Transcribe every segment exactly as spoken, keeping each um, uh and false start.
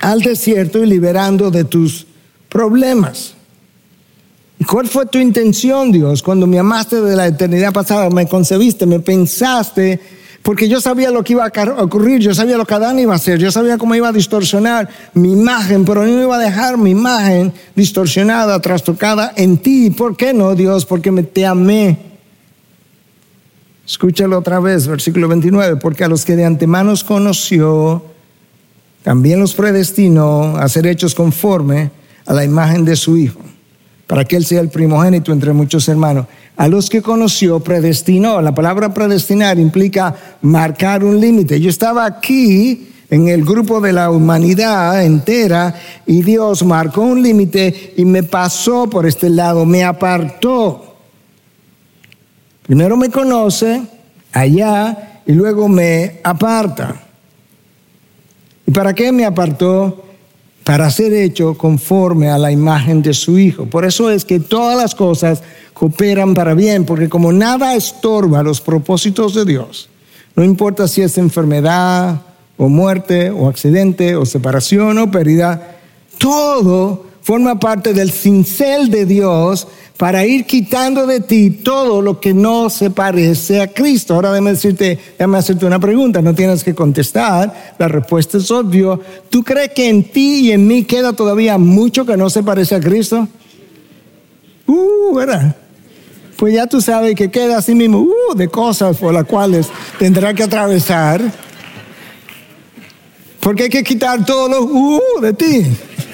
al desierto y liberando de tus problemas. ¿Y cuál fue tu intención, Dios? Cuando me amaste de la eternidad pasada, me concebiste, me pensaste, porque yo sabía lo que iba a ocurrir, yo sabía lo que Adán iba a hacer, yo sabía cómo iba a distorsionar mi imagen, pero no iba a dejar mi imagen distorsionada, trastocada en ti. ¿Por qué no, Dios? Porque me te amé. Escúchalo otra vez, versículo veintinueve. Porque a los que de antemano conoció, también los predestinó a ser hechos conforme a la imagen de su Hijo, para que Él sea el primogénito entre muchos hermanos. A los que conoció, predestinó. La palabra predestinar implica marcar un límite. Yo estaba aquí en el grupo de la humanidad entera y Dios marcó un límite y me pasó por este lado, me apartó. Primero me conoce allá y luego me aparta. ¿Y para qué me apartó? Para ser hecho conforme a la imagen de su Hijo. Por eso es que todas las cosas cooperan para bien, porque como nada estorba los propósitos de Dios, no importa si es enfermedad o muerte o accidente o separación o pérdida, todo forma parte del cincel de Dios para ir quitando de ti todo lo que no se parece a Cristo. Ahora déjame decirte, déjame hacerte una pregunta, no tienes que contestar, la respuesta es obvia. ¿Tú crees que en ti y en mí queda todavía mucho que no se parece a Cristo? Uh, ¿verdad? Pues ya tú sabes que queda así mismo, uh, de cosas por las cuales tendrá que atravesar. Porque hay que quitar todos los uh de ti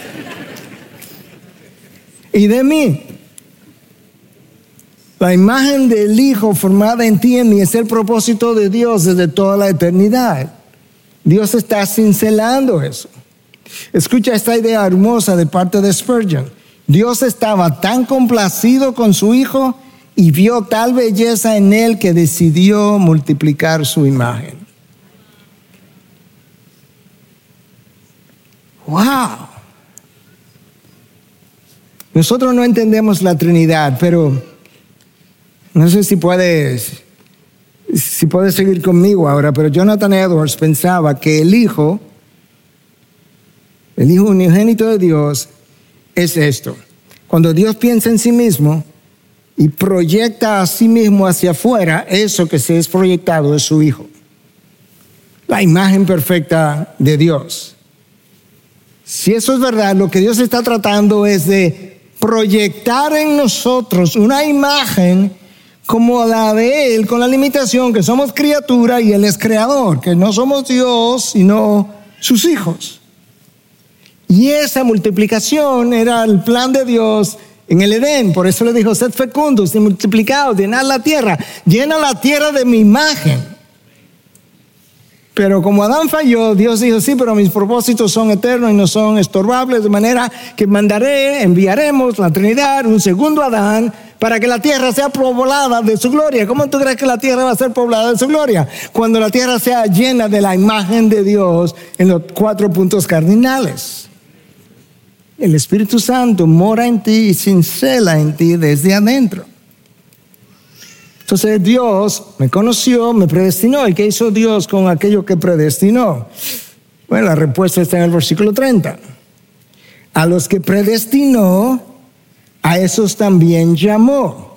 y de mí. La imagen del Hijo formada en ti y en mí es el propósito de Dios desde toda la eternidad. Dios está cincelando eso. Escucha esta idea hermosa de parte de Spurgeon. Dios estaba tan complacido con su Hijo y vio tal belleza en él que decidió multiplicar su imagen. ¡Wow! Nosotros no entendemos la Trinidad, pero no sé si puedes, si puedes seguir conmigo ahora, pero Jonathan Edwards pensaba que el Hijo, el Hijo unigénito de Dios, es esto. Cuando Dios piensa en sí mismo y proyecta a sí mismo hacia afuera, eso que se es proyectado es su Hijo. La imagen perfecta de Dios. Si eso es verdad, lo que Dios está tratando es de proyectar en nosotros una imagen como la de Él, con la limitación que somos criatura y Él es creador, que no somos Dios, sino sus hijos. Y esa multiplicación era el plan de Dios en el Edén. Por eso le dijo, sed fecundos y multiplicados, llenad la tierra, llena la tierra de mi imagen. Pero como Adán falló, Dios dijo, sí, pero mis propósitos son eternos y no son estorbables, de manera que mandaré, enviaremos la Trinidad, un segundo Adán, para que la tierra sea poblada de su gloria. ¿Cómo tú crees que la tierra va a ser poblada de su gloria? Cuando la tierra sea llena de la imagen de Dios en los cuatro puntos cardinales. El Espíritu Santo mora en ti y cincela en ti desde adentro. Entonces Dios me conoció, me predestinó. ¿Y qué hizo Dios con aquello que predestinó? Bueno, la respuesta está en el versículo treinta. A los que predestinó, a esos también llamó.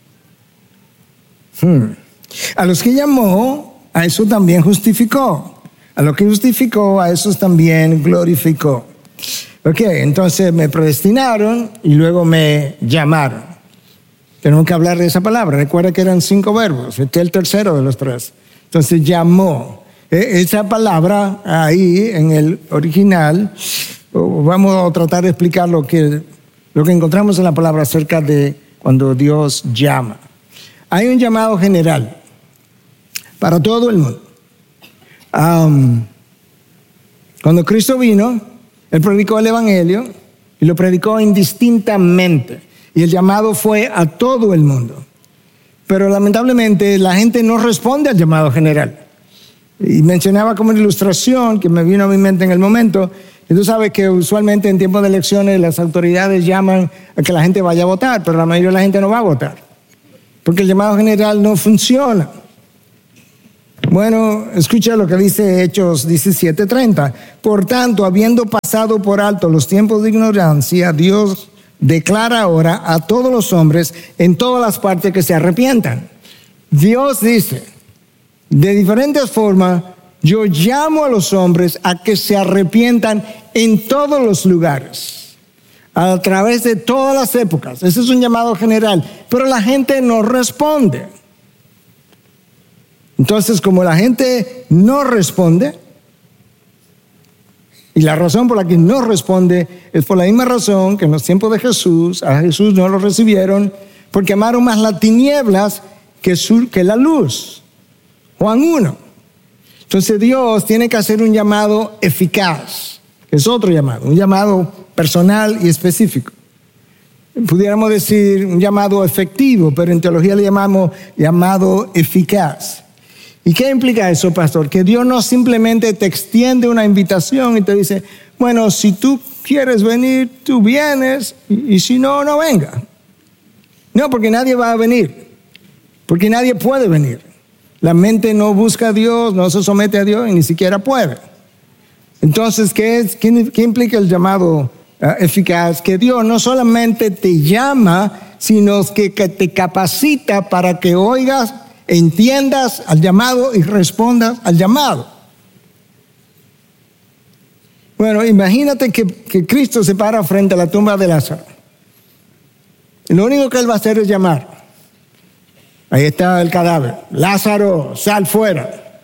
Hmm. A los que llamó, a eso también justificó. A los que justificó, a esos también glorificó. Ok, entonces me predestinaron y luego me llamaron. Tenemos que hablar de esa palabra. Recuerda que eran cinco verbos. Este es el tercero de los tres. Entonces llamó. Esa palabra ahí en el original, vamos a tratar de explicar lo que, lo que encontramos en la palabra acerca de cuando Dios llama. Hay un llamado general para todo el mundo. Um, cuando Cristo vino, Él predicó el Evangelio y lo predicó indistintamente. Y el llamado fue a todo el mundo. Pero lamentablemente la gente no responde al llamado general. Y mencionaba como una ilustración que me vino a mi mente en el momento. Y tú sabes que usualmente en tiempos de elecciones las autoridades llaman a que la gente vaya a votar, pero la mayoría de la gente no va a votar. Porque el llamado general no funciona. Bueno, escucha lo que dice Hechos diecisiete treinta. Por tanto, habiendo pasado por alto los tiempos de ignorancia, Dios declara ahora a todos los hombres en todas las partes que se arrepientan. Dios dice, de diferentes formas, yo llamo a los hombres a que se arrepientan en todos los lugares, a través de todas las épocas. Ese es un llamado general, pero la gente no responde. Entonces, como la gente no responde, y la razón por la que no responde es por la misma razón que en los tiempos de Jesús, a Jesús no lo recibieron, porque amaron más las tinieblas que, su, que la luz. Juan uno. Entonces Dios tiene que hacer un llamado eficaz, que es otro llamado, un llamado personal y específico. Pudiéramos decir un llamado efectivo, pero en teología le llamamos llamado eficaz. ¿Y qué implica eso, pastor? Que Dios no simplemente te extiende una invitación y te dice, bueno, si tú quieres venir, tú vienes, y, y si no, no venga. No, porque nadie va a venir, porque nadie puede venir. La mente no busca a Dios, no se somete a Dios y ni siquiera puede. Entonces, ¿qué, es, qué, qué implica el llamado uh, eficaz? Que Dios no solamente te llama, sino que, que te capacita para que oigas, entiendas al llamado y respondas al llamado. Bueno, imagínate que, que Cristo se para frente a la tumba de Lázaro. Y lo único que Él va a hacer es llamar. Ahí está el cadáver. Lázaro, sal fuera.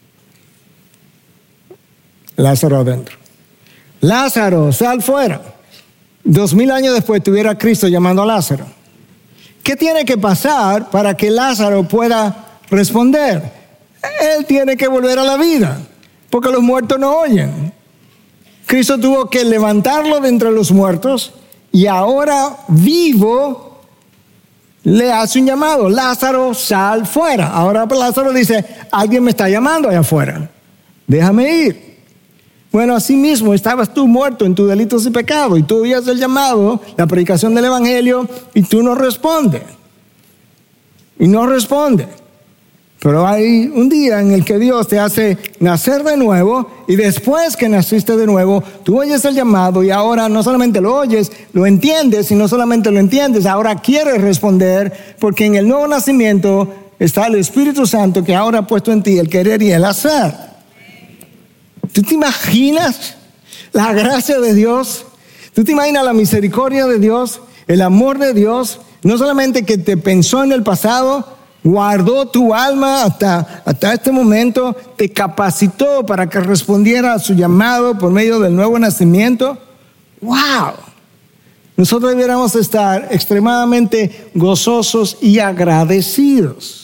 Lázaro adentro. Lázaro, sal fuera. Dos mil años después tuviera Cristo llamando a Lázaro. ¿Qué tiene que pasar para que Lázaro pueda responder? Él tiene que volver a la vida, porque los muertos no oyen. Cristo tuvo que levantarlo de entre los muertos y ahora vivo le hace un llamado. Lázaro, sal fuera. Ahora Lázaro dice, alguien me está llamando allá afuera. Déjame ir. Bueno, así mismo estabas tú muerto en tus delitos y pecados y tú oías el llamado, la predicación del evangelio y tú no respondes. Y no respondes. Pero hay un día en el que Dios te hace nacer de nuevo y después que naciste de nuevo, tú oyes el llamado y ahora no solamente lo oyes, lo entiendes y no solamente lo entiendes, ahora quieres responder porque en el nuevo nacimiento está el Espíritu Santo que ahora ha puesto en ti el querer y el hacer. ¿Tú te imaginas la gracia de Dios? ¿Tú te imaginas la misericordia de Dios? El amor de Dios, no solamente que te pensó en el pasado, guardó tu alma hasta, hasta este momento, te capacitó para que respondiera a su llamado por medio del nuevo nacimiento. ¡Wow! Nosotros debiéramos estar extremadamente gozosos y agradecidos.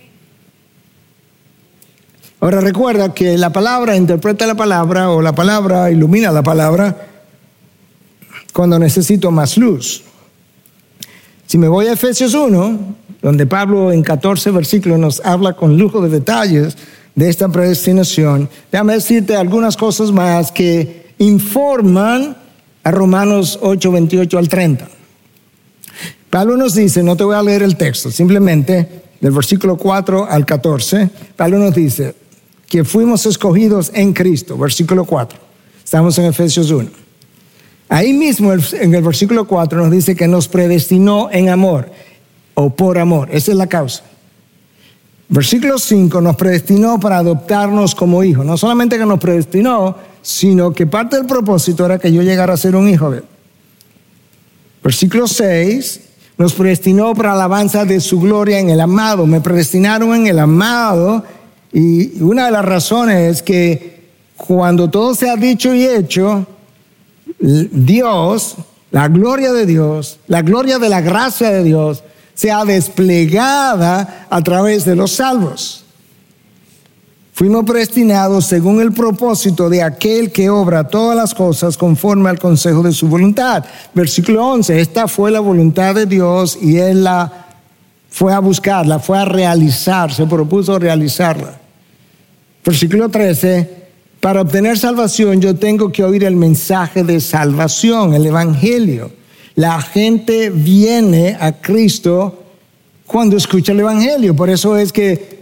Ahora recuerda que la palabra interpreta la palabra o la palabra ilumina la palabra cuando necesito más luz. Si me voy a Efesios uno, donde Pablo en catorce versículos nos habla con lujo de detalles de esta predestinación, déjame decirte algunas cosas más que informan a Romanos ocho, veintiocho al treinta. Pablo nos dice, no te voy a leer el texto, simplemente del versículo cuatro al catorce, Pablo nos dice que fuimos escogidos en Cristo, versículo cuatro. Estamos en Efesios uno. Ahí mismo en el versículo cuatro nos dice que nos predestinó en amor o por amor. Esa es la causa. Versículo cinco nos predestinó para adoptarnos como hijos. No solamente que nos predestinó, sino que parte del propósito era que yo llegara a ser un hijo de él. Versículo seis nos predestinó para alabanza de su gloria en el amado. Me predestinaron en el amado. Y una de las razones es que cuando todo se ha dicho y hecho, Dios, la gloria de Dios, la gloria de la gracia de Dios, sea desplegada a través de los salvos. Fuimos predestinados según el propósito de aquel que obra todas las cosas conforme al consejo de su voluntad. Versículo once, esta fue la voluntad de Dios y Él la fue a buscarla, fue a realizar, se propuso realizarla. Versículo trece, para obtener salvación yo tengo que oír el mensaje de salvación, el evangelio. La gente viene a Cristo cuando escucha el evangelio. Por eso es que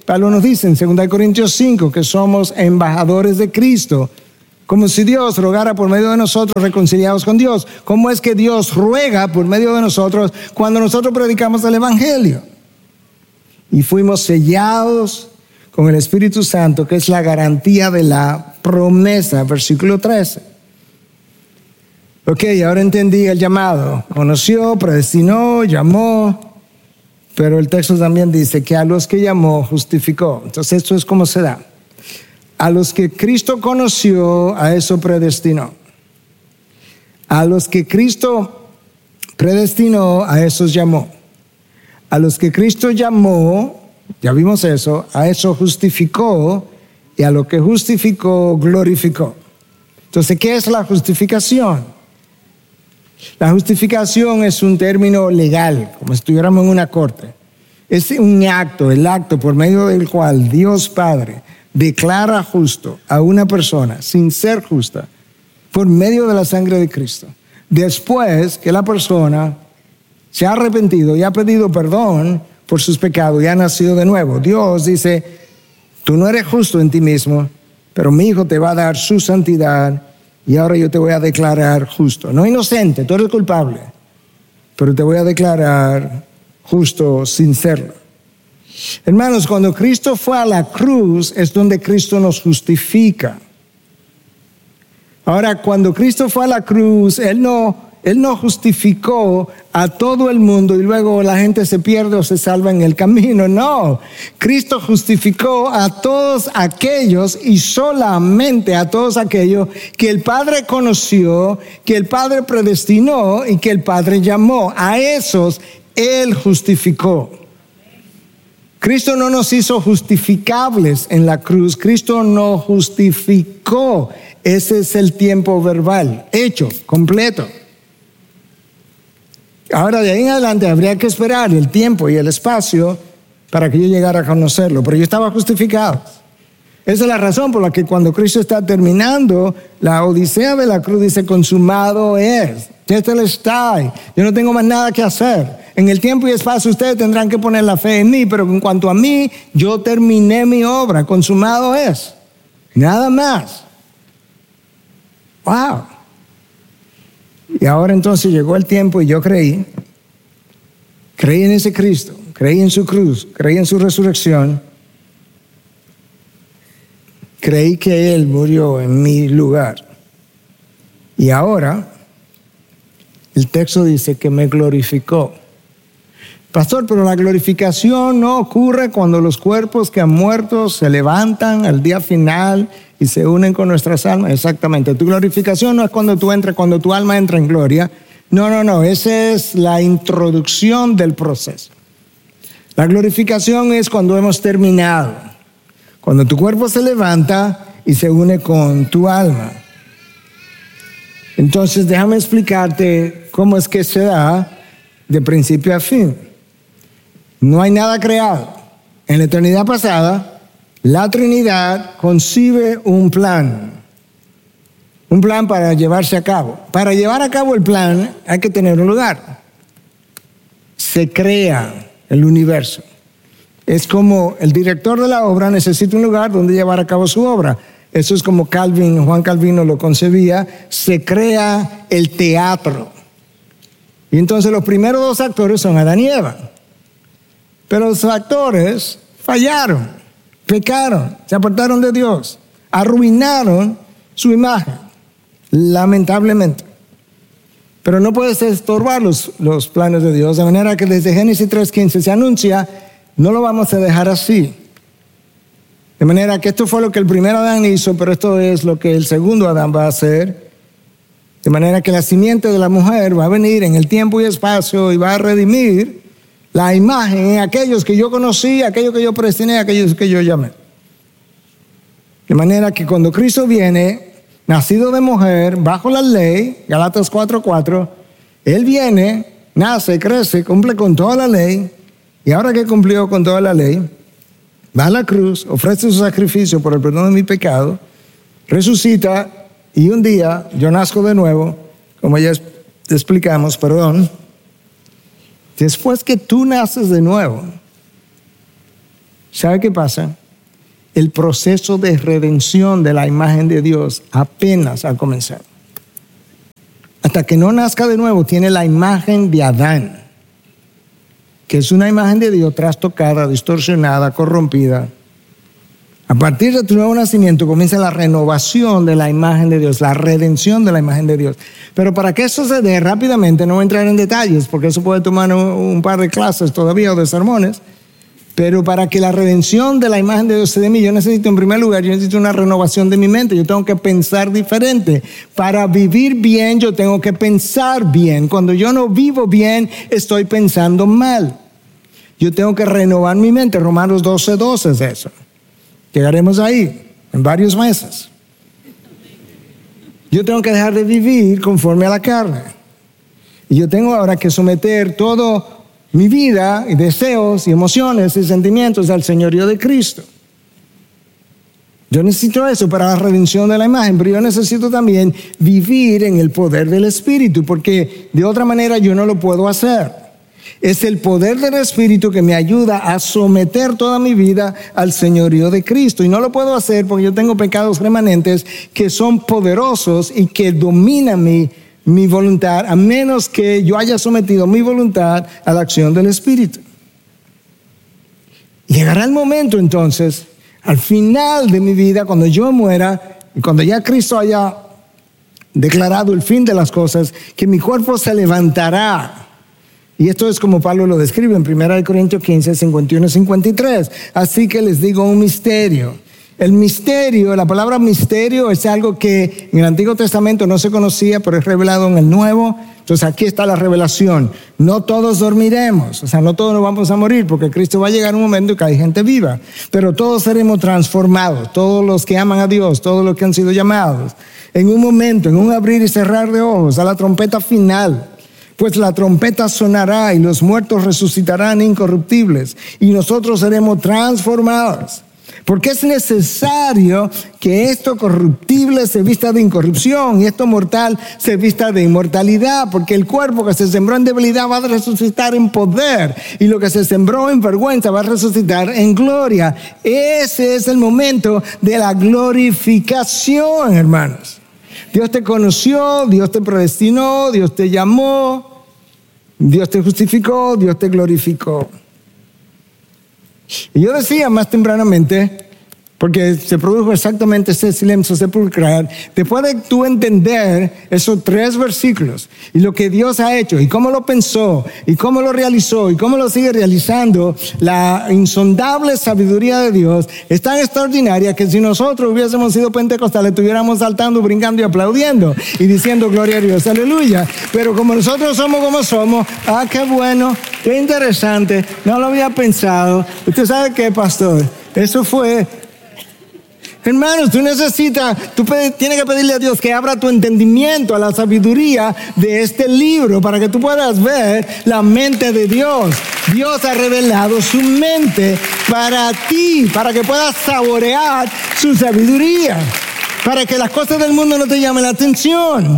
Pablo nos dice en segunda Corintios cinco que somos embajadores de Cristo, como si Dios rogara por medio de nosotros reconciliados con Dios. ¿Cómo es que Dios ruega por medio de nosotros cuando nosotros predicamos el Evangelio? Y fuimos sellados con el Espíritu Santo, que es la garantía de la promesa, versículo trece. Ok, ahora entendí el llamado. Conoció, predestinó, llamó, pero el texto también dice que a los que llamó, justificó. Entonces esto es como se da. A los que Cristo conoció, a eso predestinó. A los que Cristo predestinó, a esos llamó. A los que Cristo llamó, ya vimos eso, a eso justificó, y a lo que justificó, glorificó. Entonces, ¿qué es la justificación? La justificación es un término legal, como si estuviéramos en una corte. Es un acto, el acto por medio del cual Dios Padre declara justo a una persona sin ser justa por medio de la sangre de Cristo. Después que la persona se ha arrepentido y ha pedido perdón por sus pecados y ha nacido de nuevo. Dios dice, tú no eres justo en ti mismo, pero mi Hijo te va a dar su santidad y ahora yo te voy a declarar justo. No inocente, tú eres culpable, pero te voy a declarar justo sin serlo. Hermanos, cuando Cristo fue a la cruz es donde Cristo nos justifica. Ahora, cuando Cristo fue a la cruz, Él no, Él no justificó a todo el mundo y luego la gente se pierde o se salva en el camino. No, Cristo justificó a todos aquellos y solamente a todos aquellos que el Padre conoció, que el Padre predestinó y que el Padre llamó. A esos Él justificó. Cristo no nos hizo justificables en la cruz. Cristo nos justificó. Ese es el tiempo verbal, hecho, completo. Ahora de ahí en adelante habría que esperar el tiempo y el espacio para que yo llegara a conocerlo. Pero yo estaba justificado. Esa es la razón por la que cuando Cristo está terminando la odisea de la cruz dice consumado es. Tetelestai. Yo no tengo más nada que hacer. En el tiempo y espacio ustedes tendrán que poner la fe en mí, pero en cuanto a mí, yo terminé mi obra. Consumado es. Nada más. Wow. Y ahora entonces llegó el tiempo y yo creí. Creí en ese Cristo. Creí en su cruz. Creí en su resurrección. Creí que Él murió en mi lugar. Y ahora, el texto dice que me glorificó. Pastor, pero la glorificación no ocurre cuando los cuerpos que han muerto se levantan al día final y se unen con nuestras almas. Exactamente. Tu glorificación no es cuando tú entras, cuando tu alma entra en gloria. No, no, no. Esa es la introducción del proceso. La glorificación es cuando hemos terminado. Cuando tu cuerpo se levanta y se une con tu alma. Entonces, déjame explicarte cómo es que se da de principio a fin. No hay nada creado. En la eternidad pasada, la Trinidad concibe un plan. Un plan para llevarse a cabo. Para llevar a cabo el plan hay que tener un lugar. Se crea el universo. Es como el director de la obra necesita un lugar donde llevar a cabo su obra. Eso es como Calvin, Juan Calvino lo concebía. Se crea el teatro. Y entonces los primeros dos actores son Adán y Eva. Pero los actores fallaron, pecaron, se apartaron de Dios, arruinaron su imagen, lamentablemente. Pero no puedes estorbar los, los planes de Dios, de manera que desde Génesis tres quince se anuncia, no lo vamos a dejar así. De manera que esto fue lo que el primer Adán hizo, pero esto es lo que el segundo Adán va a hacer. De manera que la simiente de la mujer va a venir en el tiempo y espacio y va a redimir la imagen en aquellos que yo conocí, aquellos que yo predestiné, aquellos que yo llamé. De manera que cuando Cristo viene, nacido de mujer, bajo la ley, Galatas cuatro cuatro, Él viene, nace, crece, cumple con toda la ley, y ahora que cumplió con toda la ley, va a la cruz, ofrece su sacrificio por el perdón de mi pecado, resucita, y un día yo nazco de nuevo, como ya explicamos, perdón. Después que tú naces de nuevo, ¿Sabe qué pasa? El proceso de redención de la imagen de Dios apenas ha comenzado. Hasta que no nazca de nuevo, tiene la imagen de Adán, que es una imagen de Dios trastocada, distorsionada, corrompida. A partir de tu nuevo nacimiento comienza la renovación de la imagen de Dios, la redención de la imagen de Dios. Pero para que eso se dé rápidamente, no voy a entrar en detalles, porque eso puede tomar un, un par de clases todavía o de sermones. Pero para que la redención de la imagen de Dios se dé a mí, yo necesito, en primer lugar, yo necesito una renovación de mi mente. Yo tengo que pensar diferente. Para vivir bien, yo tengo que pensar bien. Cuando yo no vivo bien, estoy pensando mal. Yo tengo que renovar mi mente. Romanos doce, doce es eso. Llegaremos ahí en varios meses. Yo tengo que dejar de vivir conforme a la carne. Y yo tengo ahora que someter todo mi vida y deseos y emociones y sentimientos al señorío de Cristo. Yo necesito eso para la redención de la imagen, pero yo necesito también vivir en el poder del Espíritu, porque de otra manera yo no lo puedo hacer. Es el poder del Espíritu que me ayuda a someter toda mi vida al señorío de Cristo. Y no lo puedo hacer porque yo tengo pecados remanentes que son poderosos y que dominan mi mi voluntad, a menos que yo haya sometido mi voluntad a la acción del Espíritu. Llegará el momento entonces, al final de mi vida, cuando yo muera y cuando ya Cristo haya declarado el fin de las cosas, que mi cuerpo se levantará. Y esto es como Pablo lo describe en primera Corintios quince, cincuenta y uno, cincuenta y tres. Así que les digo un misterio. El misterio, la palabra misterio es algo que en el Antiguo Testamento no se conocía, pero es revelado en el Nuevo. Entonces aquí está la revelación. No todos dormiremos, o sea, no todos nos vamos a morir, porque Cristo va a llegar un momento que hay gente viva. Pero todos seremos transformados, todos los que aman a Dios, todos los que han sido llamados. En un momento, en un abrir y cerrar de ojos, a la trompeta final. Pues la trompeta sonará y los muertos resucitarán incorruptibles y nosotros seremos transformados. Porque es necesario que esto corruptible se vista de incorrupción y esto mortal se vista de inmortalidad, porque el cuerpo que se sembró en debilidad va a resucitar en poder y lo que se sembró en vergüenza va a resucitar en gloria. Ese es el momento de la glorificación, hermanos. Dios te conoció, Dios te predestinó, Dios te llamó, Dios te justificó, Dios te glorificó. Y yo decía más tempranamente, porque se produjo exactamente ese silencio sepulcral, después de tú entender esos tres versículos y lo que Dios ha hecho y cómo lo pensó y cómo lo realizó y cómo lo sigue realizando, la insondable sabiduría de Dios es tan extraordinaria que si nosotros hubiésemos sido pentecostales estuviéramos saltando, brincando y aplaudiendo y diciendo gloria a Dios, aleluya. Pero como nosotros somos como somos, ah, qué bueno, qué interesante, no lo había pensado. ¿Usted sabe qué, pastor? Eso fue... Hermanos, tú necesitas, tú tienes que pedirle a Dios que abra tu entendimiento a la sabiduría de este libro para que tú puedas ver la mente de Dios. Dios ha revelado su mente para ti, para que puedas saborear su sabiduría, para que las cosas del mundo no te llamen la atención.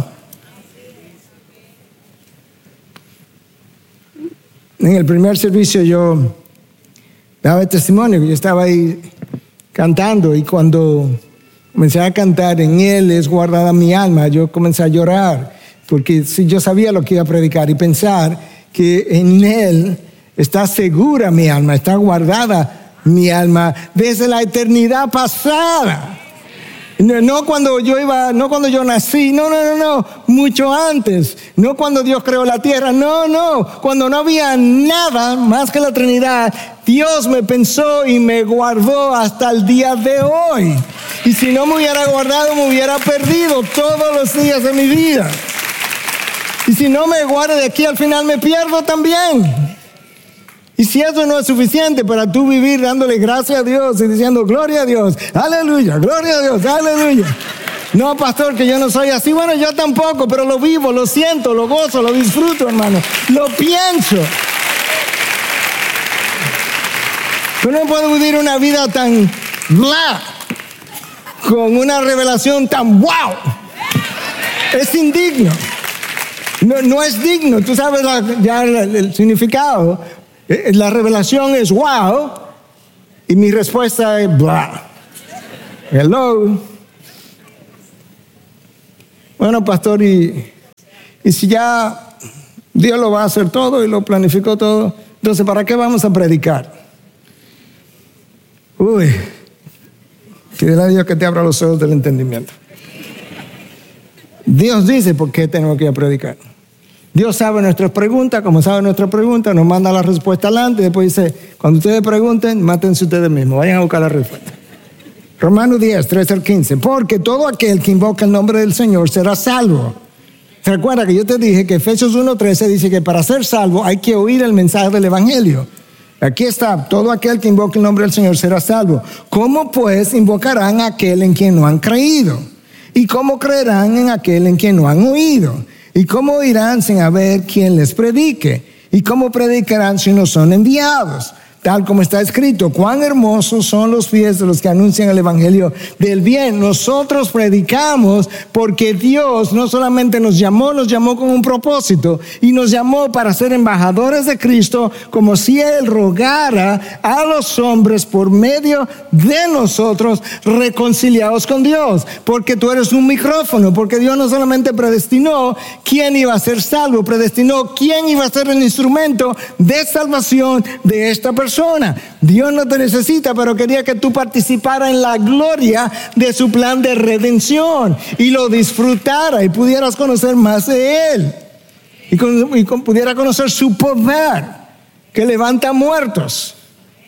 En el primer servicio yo daba el testimonio que yo estaba ahí cantando y cuando comencé a cantar, en Él es guardada mi alma, yo comencé a llorar porque si yo sabía lo que iba a predicar y pensar que en Él está segura mi alma, está guardada mi alma desde la eternidad pasada. No, no cuando yo iba, no cuando yo nací, no, no, no, no, mucho antes, no cuando Dios creó la tierra, no, no, cuando no había nada más que la Trinidad, Dios me pensó y me guardó hasta el día de hoy. Y si no me hubiera guardado, me hubiera perdido todos los días de mi vida. Y si no me guarda de aquí al final, me pierdo también. Y si eso no es suficiente para tú vivir dándole gracias a Dios y diciendo gloria a Dios, aleluya, gloria a Dios, aleluya. No, pastor, que yo no soy así. Bueno, yo tampoco, pero lo vivo, lo siento, lo gozo, lo disfruto, hermano. Lo pienso. Yo no puedo vivir una vida tan bla, con una revelación tan wow. Es indigno. No, no es digno. Tú sabes la, ya el, el significado. La revelación es wow, Y mi respuesta es, blah. Hello. Bueno, pastor, y, y si ya Dios lo va a hacer todo y lo planificó todo, entonces ¿para qué vamos a predicar? Uy, quiera Dios que te abra los ojos del entendimiento. Dios dice por qué tenemos que ir a predicar. Dios sabe nuestras preguntas, como sabe nuestras preguntas, nos manda la respuesta adelante y después dice, cuando ustedes pregunten, mátense ustedes mismos, vayan a buscar la respuesta. Romanos diez, trece al quince, porque todo aquel que invoca el nombre del Señor será salvo. Recuerda que yo te dije que Efesios uno trece dice que para ser salvo hay que oír el mensaje del Evangelio. Aquí está, todo aquel que invoca el nombre del Señor será salvo. ¿Cómo pues invocarán a aquel en quien no han creído? ¿Y cómo creerán en aquel en quien no han oído? ¿Y cómo oirán sin haber quien les predique? ¿Y cómo predicarán si no son enviados? Tal como está escrito, cuán hermosos son los pies de los que anuncian el evangelio del bien. Nosotros predicamos porque Dios no solamente nos llamó, nos llamó con un propósito y nos llamó para ser embajadores de Cristo, como si Él rogara a los hombres por medio de nosotros reconciliados con Dios. Porque tú eres un micrófono, porque Dios no solamente predestinó quién iba a ser salvo, predestinó quién iba a ser el instrumento de salvación de esta persona. Dios no te necesita, pero quería que tú participaras en la gloria de su plan de redención y lo disfrutara y pudieras conocer más de Él y, con, y con, pudiera conocer su poder que levanta muertos.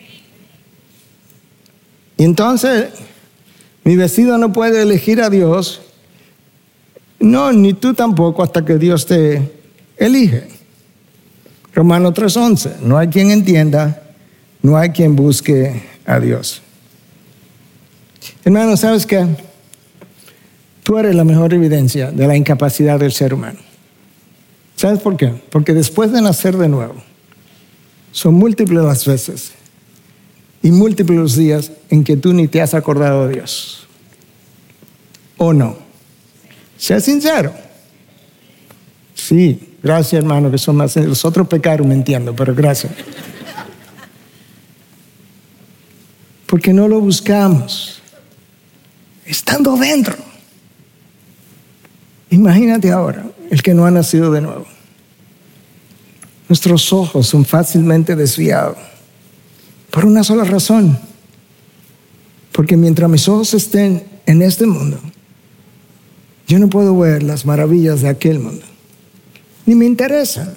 Y entonces mi vecino no puede elegir a Dios, no, ni tú tampoco, hasta que Dios te elige. Romanos tres once, no hay quien entienda, no hay quien busque a Dios. Hermano, ¿sabes qué? Tú eres la mejor evidencia de la incapacidad del ser humano. ¿Sabes por qué? Porque después de nacer de nuevo, son múltiples las veces y múltiples los días en que tú ni te has acordado de Dios. ¿O no? Sea sincero. Sí, gracias, hermano, que son más. Los otros pecaron, me entiendo, pero gracias. Porque no lo buscamos estando dentro. Imagínate ahora el que no ha nacido de nuevo. Nuestros ojos son fácilmente desviados por una sola razón. Porque mientras mis ojos estén en este mundo, yo no puedo ver las maravillas de aquel mundo. Ni me interesa.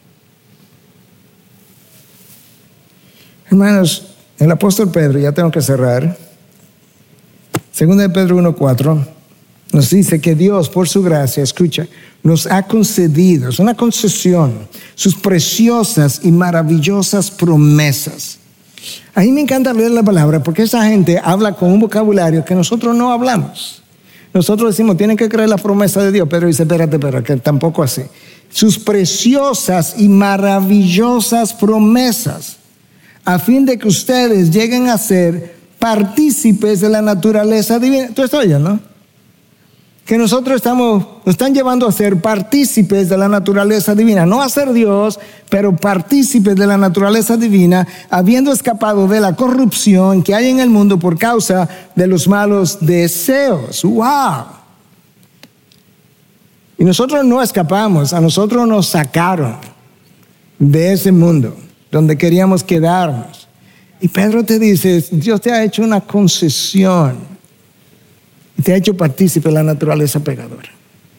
Hermanos, el apóstol Pedro, ya tengo que cerrar, segunda de Pedro uno cuatro, nos dice que Dios, por su gracia, escucha, nos ha concedido, es una concesión, sus preciosas y maravillosas promesas. A mí me encanta leer la palabra porque esa gente habla con un vocabulario que nosotros no hablamos. Nosotros decimos, tienen que creer la promesa de Dios. Pedro dice, espérate, espérate, que tampoco así. Sus preciosas y maravillosas promesas, a fin de que ustedes lleguen a ser partícipes de la naturaleza divina. Tú estás oyendo, ¿no? Que nosotros estamos, nos están llevando a ser partícipes de la naturaleza divina. No a ser Dios, pero partícipes de la naturaleza divina, habiendo escapado de la corrupción que hay en el mundo por causa de los malos deseos. ¡Wow! Y nosotros no escapamos, a nosotros nos sacaron de ese mundo donde queríamos quedarnos. Y Pedro te dice, Dios te ha hecho una concesión y te ha hecho partícipe de la naturaleza pecadora.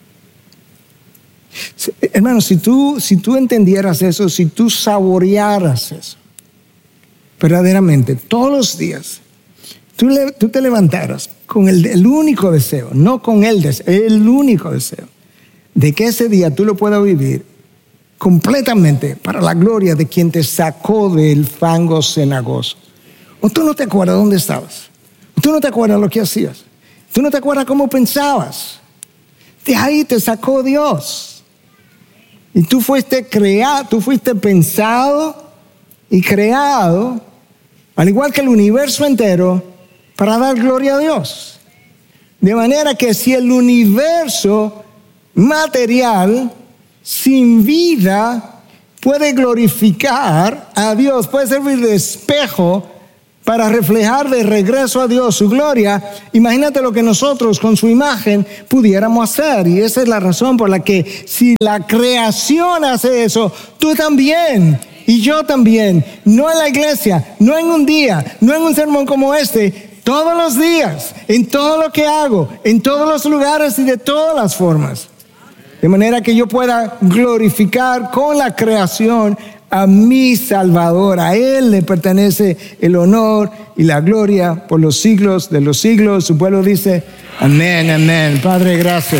Hermano, si tú, si tú entendieras eso, si tú saborearas eso, verdaderamente, todos los días, tú, le, tú te levantaras con el, el único deseo, no con el deseo, el único deseo, de que ese día tú lo puedas vivir completamente para la gloria de quien te sacó del fango cenagoso. ¿O tú no te acuerdas dónde estabas? ¿O tú no te acuerdas lo que hacías? ¿Tú no te acuerdas cómo pensabas? De ahí te sacó Dios. Y tú fuiste creado, tú fuiste pensado y creado, al igual que el universo entero, para dar gloria a Dios. De manera que si el universo material sin vida puede glorificar a Dios, puede servir de espejo para reflejar de regreso a Dios su gloria, imagínate lo que nosotros con su imagen pudiéramos hacer. Y esa es la razón por la que si la creación hace eso, tú también y yo también, no en la iglesia, no en un día, no en un sermón como este, todos los días, en todo lo que hago, en todos los lugares y de todas las formas. De manera que yo pueda glorificar con la creación a mi Salvador. A Él le pertenece el honor y la gloria por los siglos de los siglos. Su pueblo dice, amén, amén. Padre, gracias.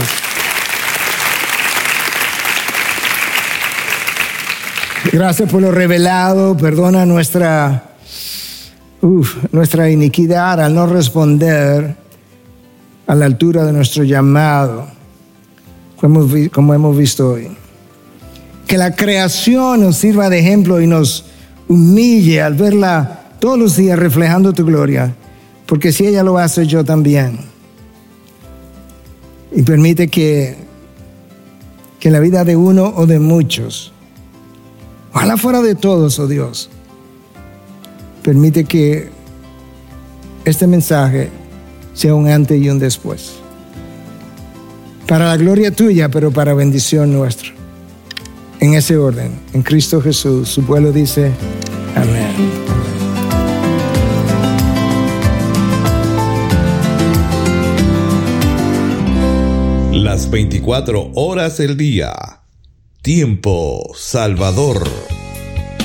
Gracias por lo revelado. Perdona nuestra, uf, nuestra iniquidad al no responder a la altura de nuestro llamado, como, como hemos visto hoy. Que la creación nos sirva de ejemplo y nos humille al verla todos los días reflejando tu gloria, porque si ella lo hace, yo también. Y permite que, que la vida de uno o de muchos, ojalá fuera de todos, oh Dios, permite que este mensaje sea un antes y un después. Para la gloria tuya, pero para bendición nuestra. En ese orden, en Cristo Jesús, su pueblo dice, amén. Las veinticuatro horas del día. Tiempo Salvador.